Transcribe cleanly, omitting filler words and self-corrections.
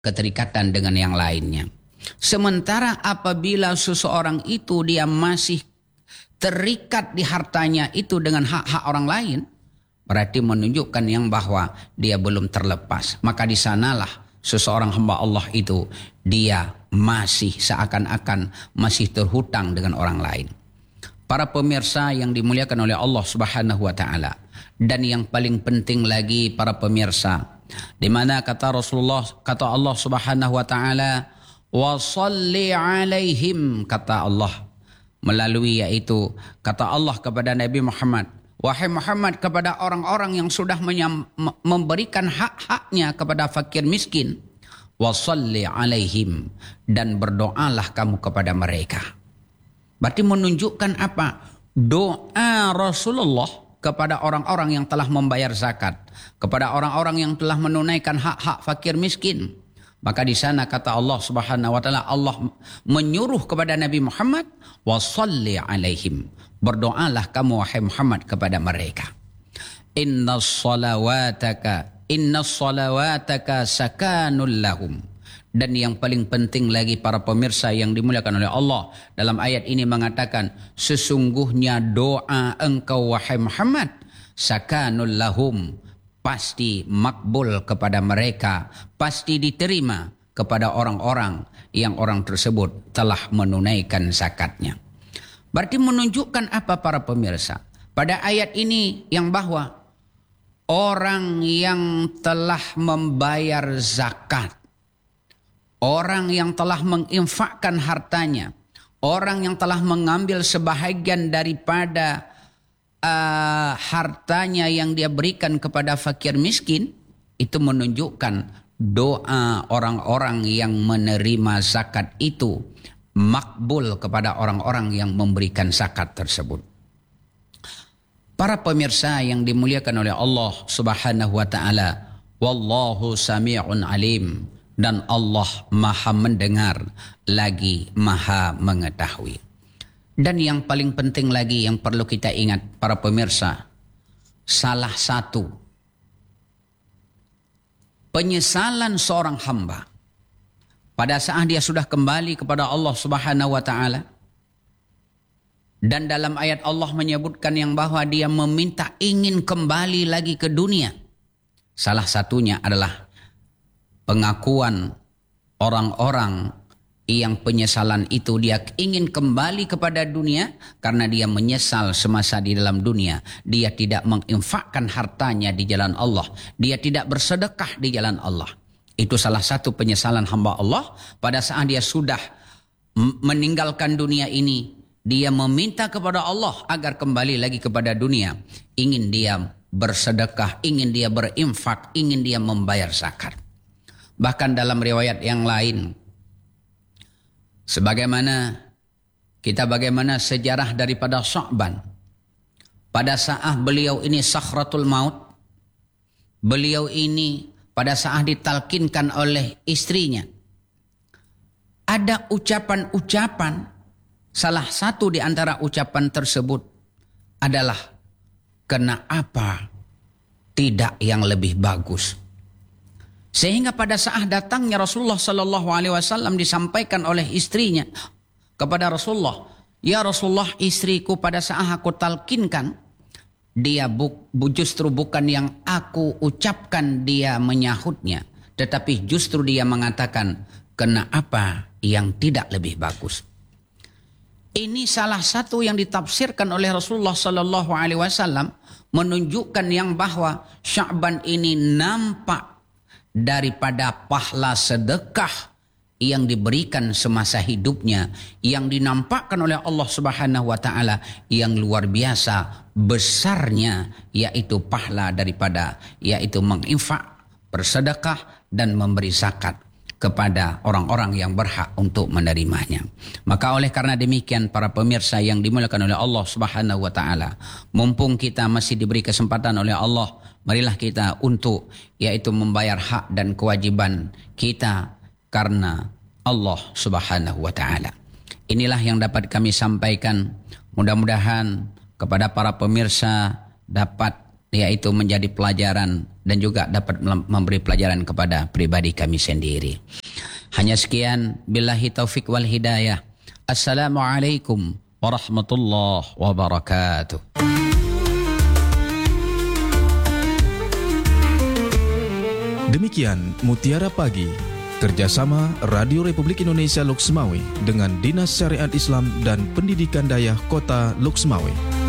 keterikatan dengan yang lainnya. Sementara apabila seseorang itu dia masih terikat di hartanya itu dengan hak-hak orang lain, berarti menunjukkan yang bahwa dia belum terlepas. Maka di sanalah seseorang hamba Allah itu dia masih seakan-akan masih terhutang dengan orang lain. Para pemirsa yang dimuliakan oleh Allah Subhanahu wa taala, dan yang paling penting lagi para pemirsa, di mana kata Rasulullah, kata Allah Subhanahu wa taala, wa shalli alaihim, kata Allah melalui yaitu kata Allah kepada Nabi Muhammad, wahai Muhammad, kepada orang-orang yang sudah memberikan hak-haknya kepada fakir miskin, wa shalli alaihim, dan berdoalah kamu kepada mereka. Berarti menunjukkan apa? Doa Rasulullah kepada orang-orang yang telah membayar zakat, kepada orang-orang yang telah menunaikan hak-hak fakir miskin. Maka di sana kata Allah Subhanahu wa taala, Allah menyuruh kepada Nabi Muhammad, wa shalli alaihim, berdoalah kamu wahai Muhammad kepada mereka. Innas salawataka sakanul lahum. Dan yang paling penting lagi para pemirsa yang dimuliakan oleh Allah, dalam ayat ini mengatakan, sesungguhnya doa engkau wahai Muhammad sakanul lahum, pasti makbul kepada mereka, pasti diterima kepada orang-orang yang orang tersebut telah menunaikan zakatnya. Berarti menunjukkan apa para pemirsa? Pada ayat ini yang bahwa orang yang telah membayar zakat, orang yang telah menginfakkan hartanya, orang yang telah mengambil sebahagian daripada hartanya yang dia berikan kepada fakir miskin, itu menunjukkan doa orang-orang yang menerima zakat itu makbul kepada orang-orang yang memberikan zakat tersebut. Para pemirsa yang dimuliakan oleh Allah Subhanahu wa taala, wallahu sami'un alim, dan Allah Maha mendengar lagi Maha mengetahui. Dan yang paling penting lagi yang perlu kita ingat para pemirsa, salah satu penyesalan seorang hamba pada saat dia sudah kembali kepada Allah Subhanahu wa taala, dan dalam ayat Allah menyebutkan yang bahwa dia meminta ingin kembali lagi ke dunia, salah satunya adalah pengakuan orang-orang yang penyesalan itu dia ingin kembali kepada dunia karena dia menyesal semasa di dalam dunia. Dia tidak menginfakkan hartanya di jalan Allah. Dia tidak bersedekah di jalan Allah. Itu salah satu penyesalan hamba Allah pada saat dia sudah meninggalkan dunia ini. Dia meminta kepada Allah agar kembali lagi kepada dunia. Ingin dia bersedekah, ingin dia berinfak, ingin dia membayar zakat. Bahkan dalam riwayat yang lain, bagaimana sejarah daripada Sya'ban. Pada saat beliau ini sakratul maut, beliau ini pada saat ditalkinkan oleh istrinya, ada ucapan-ucapan, salah satu di antara ucapan tersebut adalah, kenapa tidak yang lebih bagus? Sehingga pada saat datangnya Rasulullah Sallallahu Alaihi Wasallam disampaikan oleh istrinya kepada Rasulullah, ya Rasulullah, istriku pada saat aku talkinkan, dia justru bukan yang aku ucapkan dia menyahutnya, tetapi justru dia mengatakan, kenapa yang tidak lebih bagus? Ini salah satu yang ditafsirkan oleh Rasulullah Sallallahu Alaihi Wasallam menunjukkan yang bahwa Sya'ban ini nampak daripada pahala sedekah yang diberikan semasa hidupnya, yang dinampakkan oleh Allah Subhanahu wa taala yang luar biasa besarnya, yaitu pahala daripada yaitu menginfak, bersedekah dan memberi zakat kepada orang-orang yang berhak untuk menerimanya. Maka oleh karena demikian para pemirsa yang dimuliakan oleh Allah Subhanahu wa taala, mumpung kita masih diberi kesempatan oleh Allah, marilah kita untuk yaitu membayar hak dan kewajiban kita karena Allah Subhanahu wa taala. Inilah yang dapat kami sampaikan. Mudah-mudahan kepada para pemirsa dapat yaitu menjadi pelajaran dan juga dapat memberi pelajaran kepada pribadi kami sendiri. Hanya sekian, billahi taufik wal hidayah. Assalamualaikum warahmatullahi wabarakatuh. Demikian Mutiara Pagi, kerjasama Radio Republik Indonesia Loksmawe dengan Dinas Syariat Islam dan Pendidikan Dayah Kota Loksmawe.